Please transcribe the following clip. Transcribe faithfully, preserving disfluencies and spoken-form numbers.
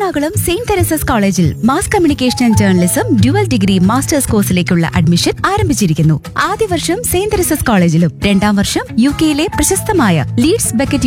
Ernakulam Saint Teresa's കോളേജിൽ mass communication and journalism dual degree masters കോഴ്സിലേക്കുള്ള admission ആരംഭിച്ചിരിക്കുന്നു. ആദ്യ വർഷം സെയിന്റ് തെരേസസ് കോളേജിലും രണ്ടാം വർഷം യു കെയിലെ പ്രശസ്തമായ ലീഡ്സ് ബക്കറ്റ്